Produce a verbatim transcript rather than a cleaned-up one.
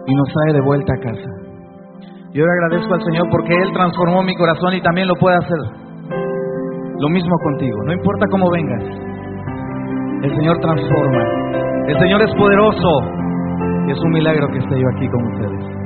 y nos trae de vuelta a casa. Yo le agradezco al Señor porque Él transformó mi corazón y también lo puede hacer. Lo mismo contigo, no importa cómo vengas. El Señor transforma. El Señor es poderoso. Es un milagro que esté yo aquí con ustedes.